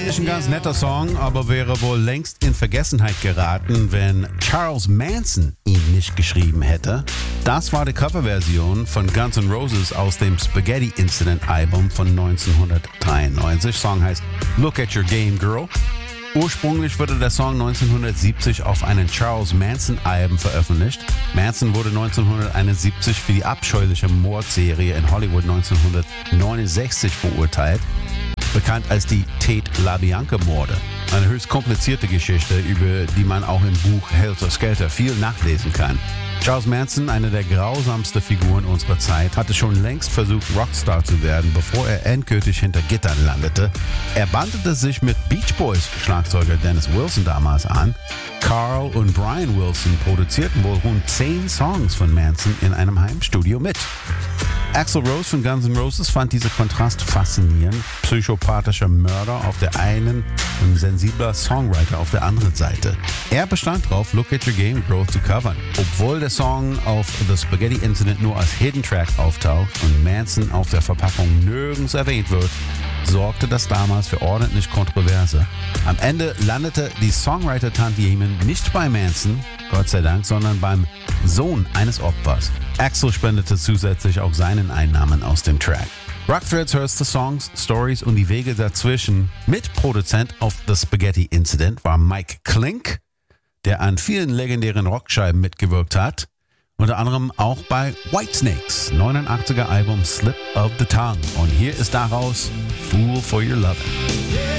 Eigentlich ein ganz netter Song, aber wäre wohl längst in Vergessenheit geraten, wenn Charles Manson ihn nicht geschrieben hätte. Das war die Coverversion von Guns N' Roses aus dem Spaghetti Incident Album von 1993. Song heißt Look at Your Game Girl. Ursprünglich wurde der Song 1970 auf einem Charles Manson Album veröffentlicht. Manson wurde 1971 für die abscheuliche Mordserie in Hollywood 1969 verurteilt, bekannt als die Tate LaBianca-Morde. Eine höchst komplizierte Geschichte, über die man auch im Buch Helter Skelter viel nachlesen kann. Charles Manson, eine der grausamsten Figuren unserer Zeit, hatte schon längst versucht, Rockstar zu werden, bevor er endgültig hinter Gittern landete. Er bandete sich mit Beach Boys Schlagzeuger Dennis Wilson damals an. Carl und Brian Wilson produzierten wohl rund 10 Songs von Manson in einem Heimstudio mit. Axl Rose von Guns N' Roses fand diesen Kontrast faszinierend. Psychopathischer Mörder auf der einen und sensibler Songwriter auf der anderen Seite. Er bestand darauf, Look at Your Game Girl zu covern. Obwohl der Song auf The Spaghetti Incident nur als Hidden Track auftaucht und Manson auf der Verpackung nirgends erwähnt wird, sorgte das damals für ordentlich Kontroverse. Am Ende landete die Songwriter-Tante nicht bei Manson, Gott sei Dank, sondern beim Sohn eines Opfers. Axl spendete zusätzlich auch seinen Einnahmen aus dem Track. Rock Threads hörst du Songs, Stories und die Wege dazwischen. Mitproduzent auf The Spaghetti Incident war Mike Klink, der an vielen legendären Rockscheiben mitgewirkt hat. Unter anderem auch bei Whitesnakes 89er Album Slip of the Tongue. Und hier ist daraus Fool for Your Lovin'.